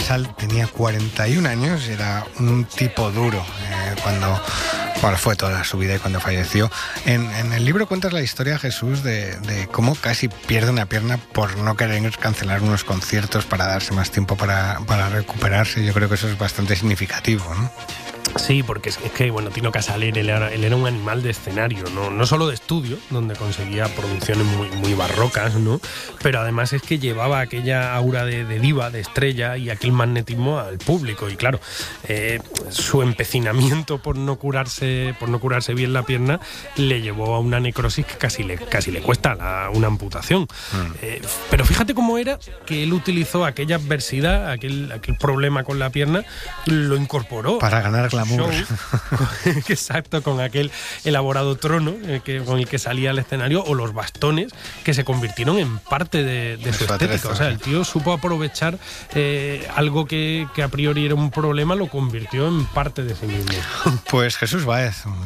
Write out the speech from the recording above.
Casal tenía 41 años, era un tipo duro cuando fue toda su vida y cuando falleció. En el libro cuentas la historia, Jesús, de cómo casi pierde una pierna por no querer cancelar unos conciertos para darse más tiempo para recuperarse. Yo creo que eso es bastante significativo, ¿no? Sí, porque es que bueno, Tino Casal él era un animal de escenario, no solo de estudio, donde conseguía producciones muy barrocas, ¿no? Pero además es que llevaba aquella aura de diva, de estrella, y aquel magnetismo al público. Y claro, su empecinamiento por no curarse bien la pierna le llevó a una necrosis que casi le cuesta una amputación. Pero fíjate cómo era que él utilizó aquella adversidad, aquel problema con la pierna, lo incorporó para ganar glamour. Exacto, con aquel elaborado trono con el que salía al escenario, o los bastones que se convirtieron en parte de su estética. O sea, el tío supo aprovechar algo que a priori era un problema, lo convirtió en parte de sí mismo. Pues Jesús Báez,